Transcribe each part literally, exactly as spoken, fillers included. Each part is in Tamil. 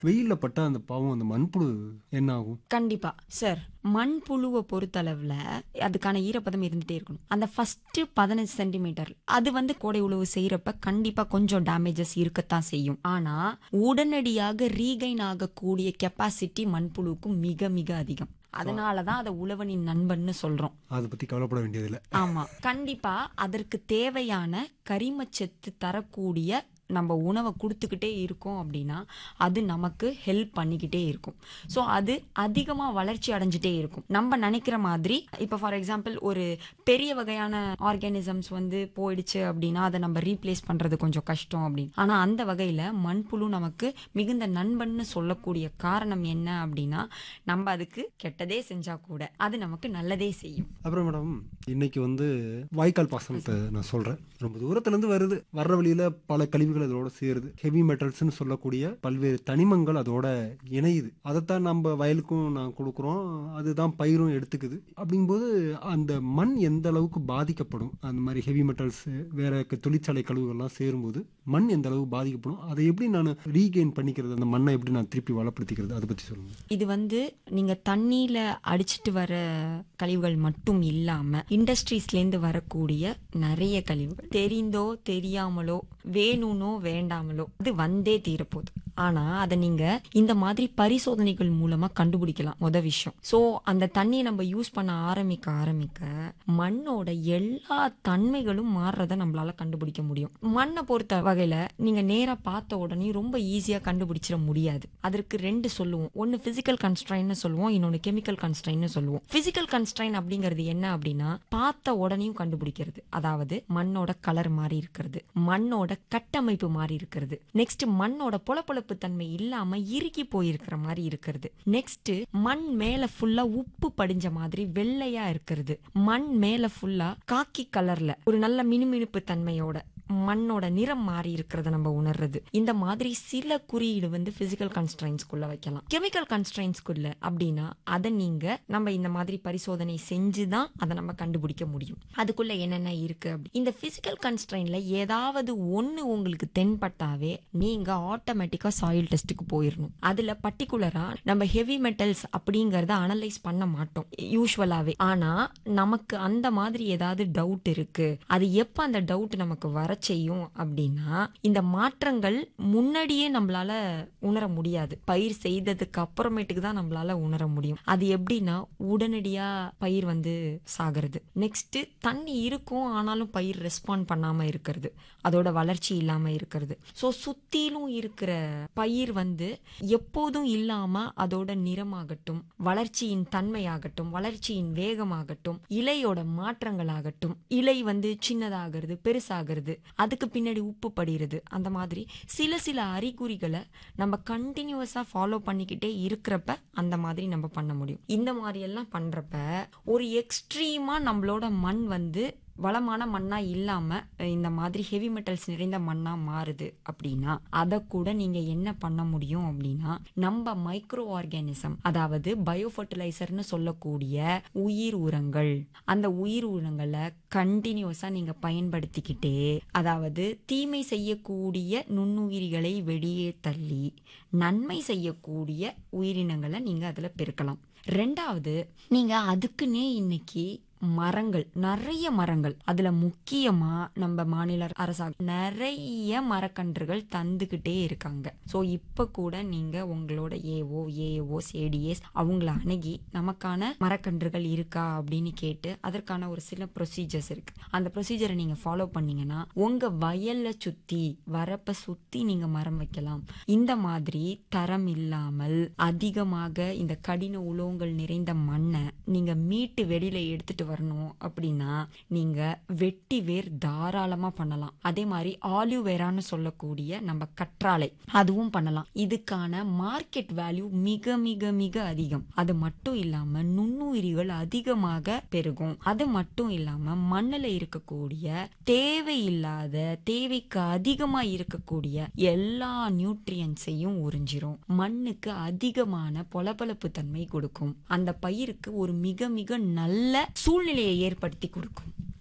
வெயில்ல பட்டா அந்த பாவம் அந்த மண்புழு என்ன ஆகும்? கண்டிப்பா சார். மண்புழுவை பொறுத்தளவுல அதுக்கான ஈரப்பதம் இருந்துட்டே இருக்கணும். அந்த ஃபர்ஸ்ட் பதினஞ்சு சென்டிமீட்டர் அது வந்து கோடை உழவு செய்யறப்ப கண்டிப்பா கொஞ்சம் டேமேஜஸ் இருக்கத்தான் செய்யும். ஆனா உடனடியாக ரீகைன் ஆகக்கூடிய கெப்பாசிட்டி மண்புழுவுக்கு மிக மிக அதிகம். அதனாலதான் அதை உழவனின் நண்பன்னு சொல்றோம். அதை பத்தி கவலைப்பட வேண்டியதில்லை. ஆமா, கண்டிப்பா அதற்கு தேவையான கரிமச்சத்து தரக்கூடிய நம்ம உணவை கொடுத்துக்கிட்டே இருக்கோம் அப்படின்னா அது நமக்கு ஹெல்ப் பண்ணிக்கிட்டே இருக்கும். ஸோ அது அதிகமாக வளர்ச்சி அடைஞ்சிட்டே இருக்கும். நம்ம நினைக்கிற மாதிரி இப்போ ஃபார் எக்ஸாம்பிள் ஒரு பெரிய வகையான ஆர்கானிசம்ஸ் வந்து போயிடுச்சு அப்படின்னா அதை நம்ம ரீப்ளேஸ் பண்ணுறது கொஞ்சம் கஷ்டம் அப்படின்னு. ஆனால் அந்த வகையில் மண்புழு நமக்கு மிகுந்த நண்பன்னு சொல்லக்கூடிய காரணம் என்ன அப்படின்னா நம்ம அதுக்கு கெட்டதே செஞ்சா கூட அது நமக்கு நல்லதே செய்யும். அப்புறம் மேடம், இன்னைக்கு வந்து வாய்க்கால் பாசனத்தை நான் சொல்றேன். ரொம்ப தூரத்துல இருந்து வருது, வர்ற வழியில பல கழிவுகள் அதோட சேருது. ஹெவி மெட்டல்ஸ்னு சொல்லக்கூடிய பல்வேறு தனிமங்கள் அதோட இணையுது. அதைத்தான் நம்ம வயலுக்கும் நான் கொடுக்குறோம், அதுதான் பயிரும் எடுத்துக்குது. அப்படிங்கும்போது அந்த மண் எந்த அளவுக்கு பாதிக்கப்படும்? அந்த மாதிரி ஹெவி மெட்டல்ஸ் வேற தொழிற்சாலை கழிவுகள்லாம் சேரும்போது மண் எந்த அளவுக்கு பாதிக்கப்படும்? அதை எப்படி நான் ரீகெயின் பண்ணிக்கிறது? அந்த மண்ணை எப்படி நான் திருப்பி வளப்படுத்திக்கிறது? அதை பத்தி சொல்லுங்க. இது வந்து நீங்க தண்ணியில அடிச்சிட்டு வர கழிவுகள் மட்டும் இல்லாம இண்டஸ்ட்ரீஸ்லேருந்து வரக்கூடிய நிறைய கழிவுகள் தெரிந்தோ தெரியாமலோ வேணும்னோ வேண்டாமலோ அது வந்தே தீரப்போகுது. ஆனா அதை நீங்க இந்த மாதிரி பரிசோதனைகள் மூலமா கண்டுபிடிக்கலாம். முத விஷயம், சோ அந்த தண்ணியை நம்ம யூஸ் பண்ண ஆரம்பிக்க ஆரம்பிக்க மண்ணோட எல்லா தன்மைகளும் மாறுறத நம்மளால கண்டுபிடிக்க முடியும். மண்ணை பொறுத்த வகையில நீங்க நேரா பார்த்த உடனே ரொம்ப ஈஸியா கண்டுபிடிச்சிட முடியாது. அதற்கு ரெண்டு சொல்லுவோம். ஒன்னு பிசிக்கல் கன்ஸ்ட்ரைன்னு சொல்லுவோம், இன்னொன்னு கெமிக்கல் கன்ஸ்ட்ரைன்னு சொல்லுவோம். பிசிக்கல் கன்ஸ்ட்ரைன் அப்படிங்கிறது என்ன அப்படின்னா பார்த்த உடனேயும் கண்டுபிடிக்கிறது. அதாவது மண்ணோட கலர் மாறி இருக்கிறது, மண்ணோட கட்டமைப்பு மாறி இருக்கிறது, நெக்ஸ்ட் மண்ணோட பொலப்பொலப்பு தன்மை இல்லாம இறுகி போயிருக்கிற மாதிரி இருக்கிறது, நெக்ஸ்ட் மண் மேல ஃபுல்லா உப்பு படிஞ்ச மாதிரி வெள்ளையா இருக்கிறது, மண் மேல ஃபுல்லா காக்கி கலர்ல ஒரு நல்ல மினுமினுப்பு தன்மையோட மண்ணோட நிறம் மாறி இருக்கிறத நம்ம உணர்றது. இந்த மாதிரி சில குறியீடு வந்து பிசிக்கல் கன்ஸ்ட்ரைன்ஸ்குள்ள வைக்கலாம். கெமிக்கல் கன்ஸ்ட்ரைன்ஸ்குள்ள அப்படின்னா அதை நீங்க நம்ம இந்த மாதிரி பரிசோதனை செஞ்சுதான் அதை நம்ம கண்டுபிடிக்க முடியும். அதுக்குள்ள என்னென்ன இருக்கு அப்படி இந்த பிசிக்கல் கன்ஸ்ட்ரைன்ல ஏதாவது ஒண்ணு உங்களுக்கு தென்பட்டாவே நீங்க ஆட்டோமேட்டிக்கா சாயில் டெஸ்ட்டுக்கு போயிடணும். அதுல பர்டிகுலரா நம்ம ஹெவி மெட்டல்ஸ் அப்படிங்கறத அனலைஸ் பண்ண மாட்டோம் யூஸ்வலாவே. ஆனா நமக்கு அந்த மாதிரி ஏதாவது டவுட் இருக்கு, அது எப்ப அந்த டவுட் நமக்கு வர செய்யும் அப்படின்னா இந்த மாற்றங்கள் முன்னாடியே நம்மளால உணர முடியாது. பயிர் செய்ததுக்கு அப்புறமேட்டுக்கு தான் நம்மளால உணர முடியும். அது எப்படின்னா உடனடியா பயிர் வந்து சாகிறது, நெக்ஸ்ட் தண்ணி இருக்கும் ஆனாலும் பயிர் ரெஸ்பாண்ட் பண்ணாம இருக்கிறது, அதோட வளர்ச்சி இல்லாம இருக்கிறது. ஸோ சுத்திலும் இருக்கிற பயிர் வந்து எப்போதும் இல்லாம அதோட நிறமாகட்டும், வளர்ச்சியின் தன்மையாகட்டும், வளர்ச்சியின் வேகமாகட்டும், இலையோட மாற்றங்களாகட்டும், இலை வந்து சின்னதாகிறது பெருசாகிறது, அதுக்கு பின்னாடி உப்பு படிகிறது, அந்த மாதிரி சில சில அறிகுறிகளை நம்ம கண்டினியூஸா ஃபாலோ பண்ணிக்கிட்டே இருக்கிறப்ப அந்த மாதிரி நம்ம பண்ண முடியும். இந்த மாதிரி எல்லாம் பண்றப்ப ஒரு எக்ஸ்ட்ரீமா நம்மளோட மண் வந்து வளமான மண்ணா இல்லாம இந்த மாதிரி ஹெவி மெட்டல்ஸ் நிறைந்த மண்ணா மாறுது அப்படின்னா அதை கூட நீங்க என்ன பண்ண முடியும் அப்படின்னா நம்ம மைக்ரோ ஆர்கானிசம், அதாவது பயோ ஃபர்டிலைசர்னு சொல்லக்கூடிய உயிர் உரங்கள், அந்த உயிர் உரங்களை கண்டினியூஸா நீங்க பயன்படுத்திக்கிட்டே, அதாவது தீமை செய்யக்கூடிய நுண்ணுயிரிகளை வெளியே தள்ளி நன்மை செய்யக்கூடிய உயிரினங்களை நீங்க அதுல பெருக்கலாம். ரெண்டாவது, நீங்க அதுக்குன்னே இன்னைக்கு மரங்கள், நிறைய மரங்கள், அதுல முக்கியமா நம்ம மாநில அரசாங்கம் நிறைய மரக்கன்றுகள் தந்துகிட்டே இருக்காங்க. சோ இப்ப கூட நீங்க உங்களோட ஏஓ ஏஓ ஏடிஎஸ் அவங்கள அணுகி நமக்கான மரக்கன்றுகள் இருக்கா அப்படின்னு கேட்டு அதற்கான ஒரு சில ப்ரொசீஜர்ஸ் இருக்கு. அந்த ப்ரொசீஜரை நீங்க ஃபாலோ பண்ணீங்கன்னா உங்க வயல்ல சுத்தி வரப்ப சுத்தி நீங்க மரம் வைக்கலாம். இந்த மாதிரி தரம் இல்லாமல் அதிகமாக இந்த கடின உலோகங்கள் நிறைந்த மண்ணை நீங்க மீட்டு வெளியில எடுத்துட்டு வரணும் அப்படின்னா நீங்க வெட்டி வேர் தாராளமா பண்ணலாம். அதே மாதிரி ஆலிவேரான்னு சொல்லக்கூடிய நம்ம கற்றாழை அதுவும் பண்ணலாம். இதுக்கான மார்க்கெட் வேல்யூ மிக மிக மிக அதிகம். அது மட்டும் இல்லாம நுண்ணுயிரிகள் அதிகமாக பெருகும். அது மட்டும் இல்லாம மண்ணுல இருக்கக்கூடிய தேவையில்லாத தேவைக்கு அதிகமா இருக்கக்கூடிய எல்லா நியூட்ரியன்ஸையும் உறிஞ்சிரும். மண்ணுக்கு அதிகமான பொலபொலப்பு தன்மை கொடுக்கும். அந்த பயிருக்கு ஒரு மிக மிக நல்ல சூழ்நிலையை ஏற்படுத்தி கொடுக்கும்.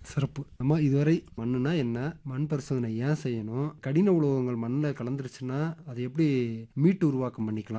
சிறப்பு. நம்ம இதுவரை மண்ணுனா என்ன, மண் பரிசோதனை ஏன் செய்யணும், கடின உலோகங்கள் மண்ணில் கலந்துருச்சுன்னா அதை எப்படி மீட்டு உருவாக்கம் பண்ணிக்கலாம்,